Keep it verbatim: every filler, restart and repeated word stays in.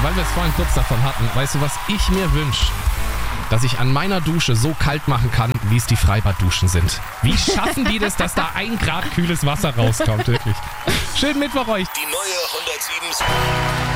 weil wir es vorhin kurz davon hatten, weißt du, was ich mir wünsche? Dass ich an meiner Dusche so kalt machen kann, wie es die Freibadduschen sind. Wie schaffen die das, dass da ein Grad kühles Wasser rauskommt, wirklich? Schönen Mittwoch euch. Die neue hundertsieben